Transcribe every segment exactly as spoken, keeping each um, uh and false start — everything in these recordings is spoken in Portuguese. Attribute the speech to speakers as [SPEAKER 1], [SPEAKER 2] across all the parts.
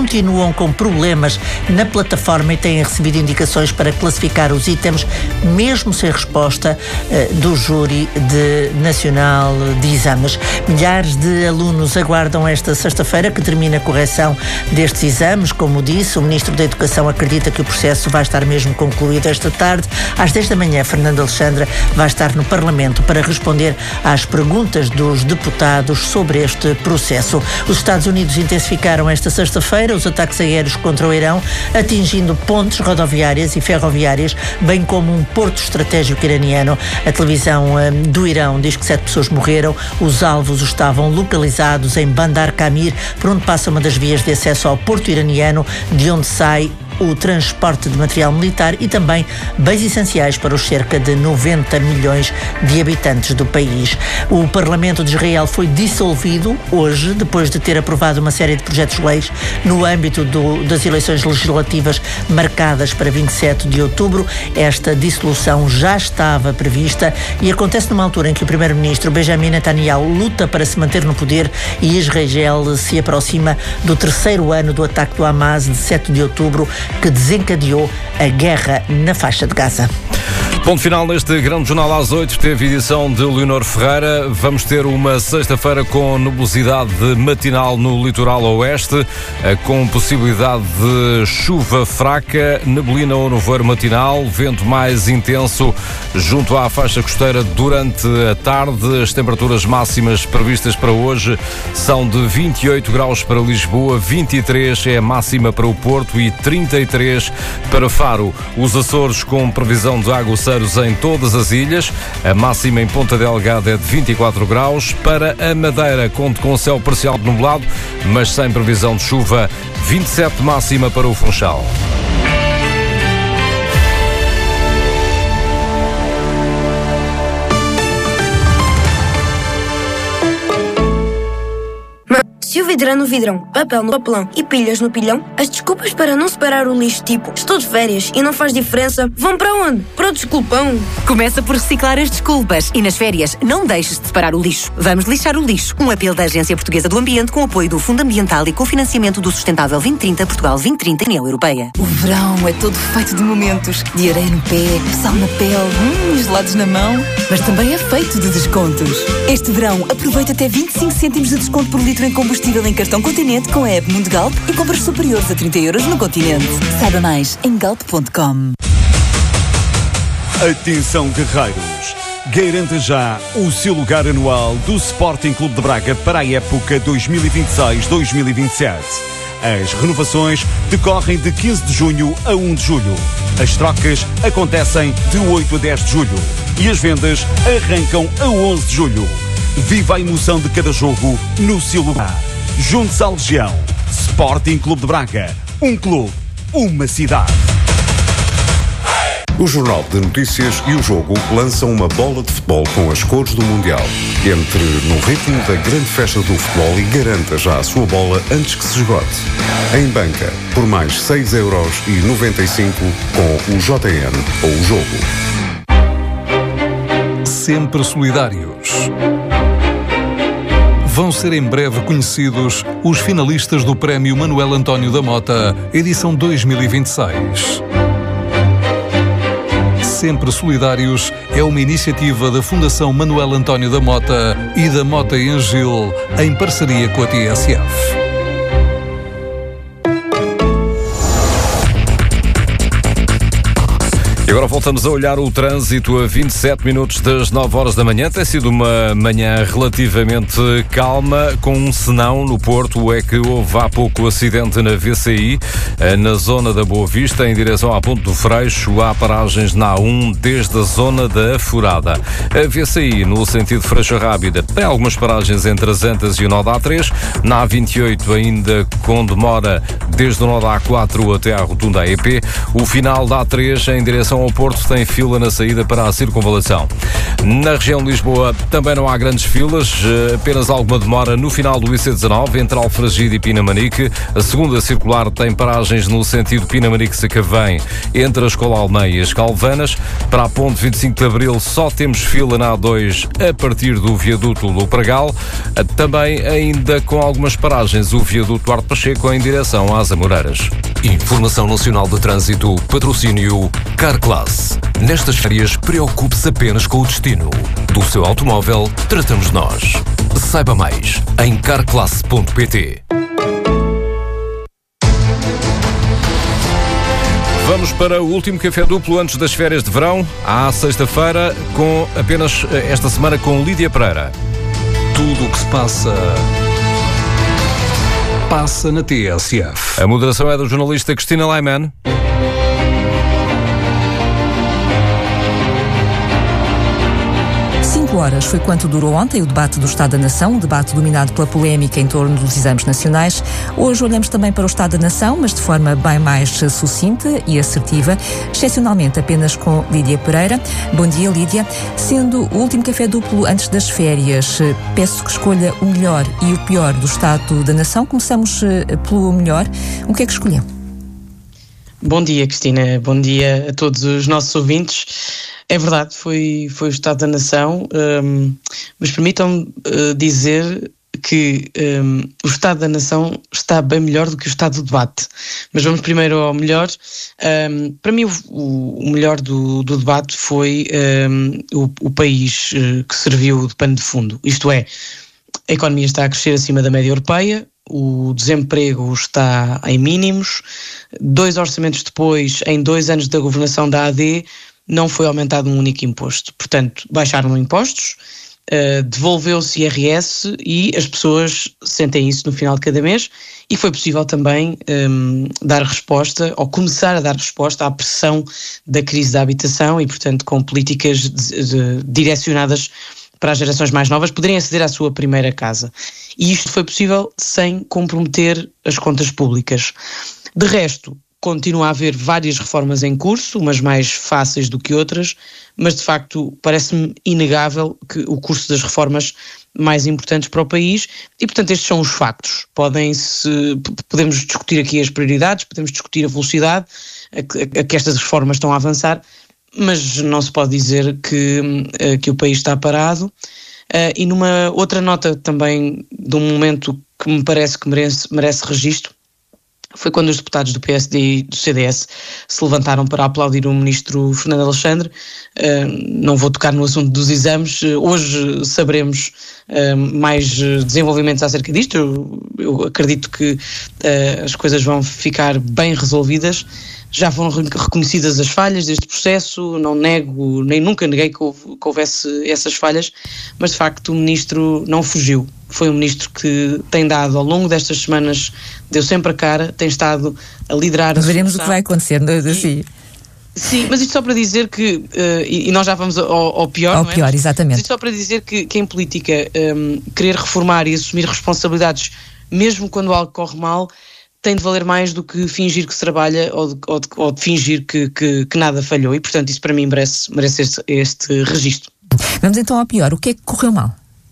[SPEAKER 1] continuam com problemas na plataforma e têm recebido indicações para classificar os itens, mesmo sem resposta uh, do Júri de Nacional de Exames. Milhares de alunos aguardam esta sexta-feira que termine a correção destes exames. Como disse, o Ministro da Educação acredita que o processo vai estar mesmo concluído esta tarde. Às dez da manhã, Fernando Alexandre vai estar no Parlamento para responder às perguntas dos deputados sobre este processo. Os Estados Unidos intensificaram esta sexta-feira os ataques aéreos contra o Irão, atingindo pontes rodoviárias e ferroviárias, bem como um porto estratégico iraniano. A televisão um, do Irão diz que sete pessoas morreram. Os alvos estavam localizados em Bandar Kamir, por onde passa uma das vias de acesso ao porto iraniano, de onde sai o transporte de material militar e também bens essenciais para os cerca de noventa milhões de habitantes do país. O Parlamento de Israel foi dissolvido hoje, depois de ter aprovado uma série de projetos-leis no âmbito do, das eleições legislativas marcadas para vinte e sete de outubro. Esta dissolução já estava prevista e acontece numa altura em que o primeiro-ministro Benjamin Netanyahu luta para se manter no poder e Israel se aproxima do terceiro ano do ataque do Hamas de sete de outubro, que desencadeou a guerra na faixa de Gaza.
[SPEAKER 2] Ponto final neste grande jornal às oito, teve edição de Leonor Ferreira. Vamos ter uma sexta-feira com nubosidade matinal no litoral oeste, com possibilidade de chuva fraca, neblina ou nevoeiro matinal, vento mais intenso junto à faixa costeira durante a tarde. As temperaturas máximas previstas para hoje são de vinte e oito graus para Lisboa, vinte e três é a máxima para o Porto e trinta e três para Faro. Os Açores com previsão de aguaceiros em todas as ilhas. A máxima em Ponta Delgada é de vinte e quatro graus. Para a Madeira, conto com céu parcial nublado, mas sem previsão de chuva. vinte e sete máxima para o Funchal.
[SPEAKER 3] Se o vidro é no vidrão, papel no papelão e pilhas no pilhão, as desculpas para não separar o lixo, tipo estou de férias e não faz diferença, vão para onde? Para o desculpão.
[SPEAKER 4] Começa por reciclar as desculpas e nas férias não deixes de separar o lixo. Vamos lixar o lixo. Um apelo da Agência Portuguesa do Ambiente com apoio do Fundo Ambiental e com financiamento do Sustentável vinte trinta Portugal vinte trinta e União Europeia.
[SPEAKER 5] O verão é todo feito de momentos, de areia no pé, sal na pele, hum, gelados na mão, mas também é feito de descontos. Este verão aproveita até vinte e cinco cêntimos de desconto por litro em combustível em cartão Continente com a app Mundo Galp e compras superiores a trinta euros no Continente. Saiba mais em galp ponto com.
[SPEAKER 6] Atenção, guerreiros! Garanta já o seu lugar anual do Sporting Clube de Braga para a época dois mil e vinte e seis dois mil e vinte e sete. As renovações decorrem de quinze de junho a um de julho. As trocas acontecem de oito a dez de julho. E as vendas arrancam a onze de julho. Viva a emoção de cada jogo no seu lugar. Junte-se à Legião. Sporting Clube de Braga. Um clube, uma cidade.
[SPEAKER 7] O Jornal de Notícias e o Jogo lançam uma bola de futebol com as cores do Mundial. Entre no ritmo da grande festa do futebol e garanta já a sua bola antes que se esgote. Em banca, por mais seis euros e noventa e cinco com o J N ou o Jogo.
[SPEAKER 8] Sempre solidários. Vão ser em breve conhecidos os finalistas do Prémio Manuel António da Mota, edição dois mil e vinte e seis. Sempre Solidários é uma iniciativa da Fundação Manuel António da Mota e da Mota e Angil, em parceria com a T S F.
[SPEAKER 2] E agora voltamos a olhar o trânsito a vinte e sete minutos das nove horas da manhã. Tem sido uma manhã relativamente calma, com um senão no Porto. É que houve há pouco acidente na V C I, na zona da Boa Vista, em direção à Ponte do Freixo. Há paragens na A um desde a zona da Furada. A V C I, no sentido Freixo Rábida, tem algumas paragens entre as Antas e o nó da A três. Na A vinte e oito, ainda com demora desde o nó da A quatro até à rotunda A E P. O final da A três, em direção ao Porto, tem fila na saída para a circunvalação. Na região de Lisboa também não há grandes filas, apenas alguma demora no final do I C dezanove, entre Alfragide e Pinamanique. A segunda circular tem paragens no sentido Pinamanique-Sacavém, entre a Escola Almeida e as Calvanas. Para a ponte vinte e cinco de Abril só temos fila na A dois a partir do viaduto do Pragal. Também ainda com algumas paragens o viaduto Duarte Pacheco em direção às Amoreiras. Informação Nacional de Trânsito, patrocínio Carclass. Nestas férias, preocupe-se apenas com o destino. Do seu automóvel, tratamos nós. Saiba mais em carclass ponto pt. Vamos para o último café duplo antes das férias de verão, à sexta-feira, com apenas esta semana com Lídia Pereira.
[SPEAKER 8] Tudo o que se passa, passa na T S F.
[SPEAKER 2] A moderação é da jornalista Cristina Laiman.
[SPEAKER 9] Cinco horas foi quanto durou ontem o debate do Estado da Nação, um debate dominado pela polémica em torno dos exames nacionais. Hoje olhamos também para o Estado da Nação, mas de forma bem mais sucinta e assertiva, excepcionalmente apenas com Lídia Pereira. Bom dia, Lídia. Sendo o último café duplo antes das férias, peço que escolha o melhor e o pior do Estado da Nação. Começamos pelo melhor. O que é que escolheu?
[SPEAKER 10] Bom dia, Cristina. Bom dia a todos os nossos ouvintes. É verdade, foi, foi o Estado da Nação, um, mas permitam-me uh, dizer que um, o Estado da Nação está bem melhor do que o Estado do debate. Mas vamos primeiro ao melhor. Um, para mim, o, o melhor do, do debate foi um, o, o país uh, que serviu de pano de fundo. Isto é, a economia está a crescer acima da média europeia, o desemprego está em mínimos, dois orçamentos depois, em dois anos da governação da A D, não foi aumentado um único imposto. Portanto, baixaram impostos, uh, devolveu-se I R S e as pessoas sentem isso no final de cada mês, e foi possível também um, dar resposta, ou começar a dar resposta à pressão da crise da habitação e, portanto, com políticas de, de, direcionadas para as gerações mais novas poderem aceder à sua primeira casa. E isto foi possível sem comprometer as contas públicas. De resto, continua a haver várias reformas em curso, umas mais fáceis do que outras, mas de facto parece-me inegável que o curso das reformas mais importantes para o país, e portanto estes são os factos. Podem-se, podemos discutir aqui as prioridades, podemos discutir a velocidade a que, a que estas reformas estão a avançar, mas não se pode dizer que, que o país está parado. E numa outra nota também de um momento que me parece que merece, merece registro, foi quando os deputados do P S D e do C D S se levantaram para aplaudir o ministro Fernando Alexandre. Uh, não vou tocar no assunto dos exames, uh, hoje saberemos uh, mais desenvolvimentos acerca disto. Eu, eu acredito que uh, as coisas vão ficar bem resolvidas. Já foram reconhecidas as falhas deste processo, não nego, nem nunca neguei que, houve, que houvesse essas falhas, mas de facto o ministro não fugiu. Foi um ministro que tem dado ao longo destas semanas, deu sempre a cara, tem estado a liderar a
[SPEAKER 9] Veremos solução. O que vai acontecer, não é assim?
[SPEAKER 10] Sim, mas isto só para dizer que, uh, e, e nós já vamos ao, ao pior,
[SPEAKER 9] ao
[SPEAKER 10] não é?
[SPEAKER 9] pior, exatamente.
[SPEAKER 10] Mas isto só para dizer que, que em política um, querer reformar e assumir responsabilidades, mesmo quando algo corre mal, tem de valer mais do que fingir que se trabalha ou de, ou de, ou de fingir que, que, que nada falhou, e portanto isso para mim merece, merece este, este registro.
[SPEAKER 9] Vamos então ao pior. O que é que correu mal?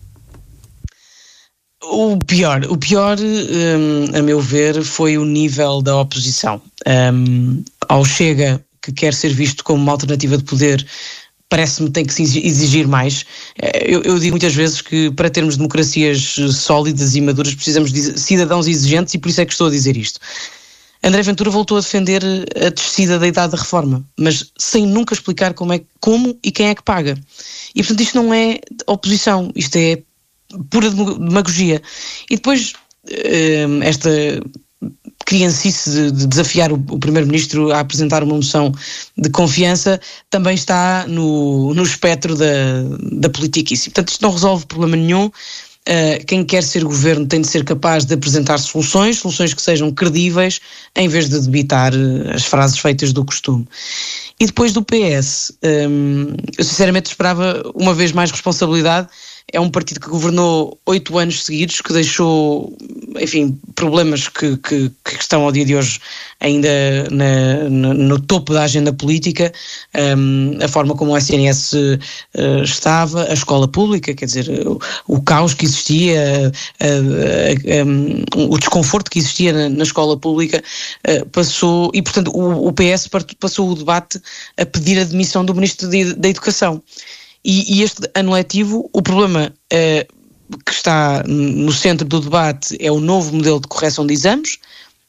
[SPEAKER 10] O pior, o pior um, a meu ver, foi o nível da oposição. Um, ao Chega, que quer ser visto como uma alternativa de poder, parece-me que tem que se exigir mais. Eu, eu digo muitas vezes que para termos democracias sólidas e maduras precisamos de cidadãos exigentes, e por isso é que estou a dizer isto. André Ventura voltou a defender a descida da idade da reforma, mas sem nunca explicar como, é, como e quem é que paga. E portanto isto não é oposição, isto é pura demagogia. E depois esta criancice de, de desafiar o, o Primeiro-Ministro a apresentar uma moção de confiança também está no, no espectro da, da politiquice. Portanto, isto não resolve problema nenhum. Uh, quem quer ser governo tem de ser capaz de apresentar soluções, soluções que sejam credíveis, em vez de debitar as frases feitas do costume. E depois do P S, um, eu sinceramente esperava uma vez mais responsabilidade. É um partido que governou oito anos seguidos, que deixou, enfim, problemas que, que, que estão ao dia de hoje ainda na, na, no topo da agenda política, um, a forma como o S N S uh, estava, a escola pública, quer dizer, o, o caos que existia, uh, uh, um, o desconforto que existia na, na escola pública, uh, passou, e portanto o, o P S passou o debate a pedir a demissão do Ministro de, da Educação. E, e este ano letivo, o problema uh, que está no centro do debate é o novo modelo de correção de exames,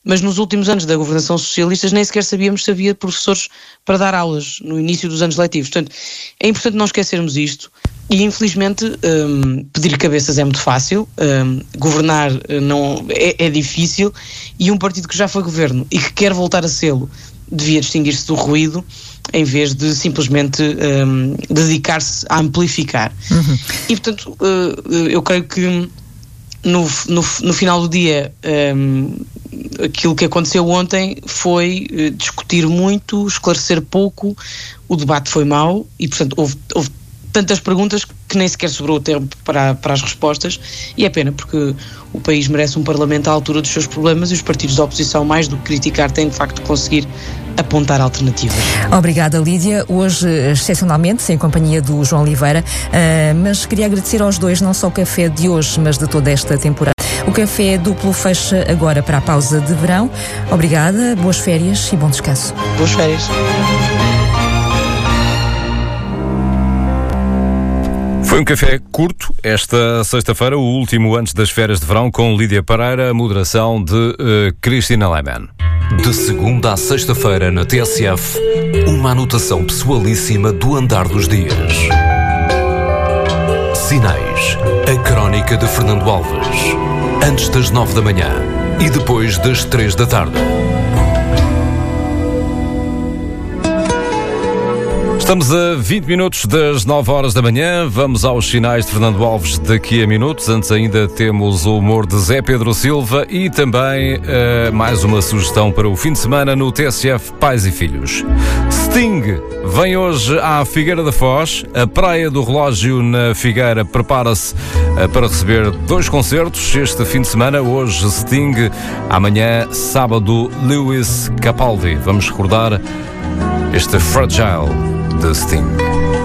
[SPEAKER 10] mas nos últimos anos da governação socialista nem sequer sabíamos se havia professores para dar aulas no início dos anos letivos. Portanto, é importante não esquecermos isto e, infelizmente, um, pedir cabeças é muito fácil, um, governar não, é, é difícil, e um partido que já foi governo e que quer voltar a sê-lo devia distinguir-se do ruído em vez de simplesmente um, dedicar-se a amplificar. Uhum. E, portanto, uh, eu creio que no, no, no final do dia um, aquilo que aconteceu ontem foi uh, discutir muito, esclarecer pouco, o debate foi mau e, portanto, houve, houve tantas perguntas que nem sequer sobrou tempo para, para as respostas, e é pena porque o país merece um Parlamento à altura dos seus problemas e os partidos da oposição, mais do que criticar, têm de facto de conseguir apontar alternativas.
[SPEAKER 9] Obrigada, Lídia. Hoje, excepcionalmente, em companhia do João Oliveira, uh, mas queria agradecer aos dois não só o café de hoje, mas de toda esta temporada. O café duplo fecha agora para a pausa de verão. Obrigada, boas férias e bom descanso.
[SPEAKER 10] Boas férias.
[SPEAKER 2] Foi um café curto esta sexta-feira, o último antes das férias de verão, com Lídia Pereira, moderação de uh, Cristina Lehmann.
[SPEAKER 11] De segunda à sexta-feira na T S F, uma anotação pessoalíssima do andar dos dias. Sinais, a crónica de Fernando Alves. Antes das nove da manhã e depois das três da tarde.
[SPEAKER 2] Estamos a vinte minutos das nove horas da manhã, vamos aos sinais de Fernando Alves daqui a minutos. Antes ainda temos o humor de Zé Pedro Silva e também uh, mais uma sugestão para o fim de semana no T S F Pais e Filhos. Sting vem hoje à Figueira da Foz, a Praia do Relógio na Figueira prepara-se uh, para receber dois concertos este fim de semana. Hoje Sting, amanhã sábado Lewis Capaldi. Vamos recordar este Fragile de Sting.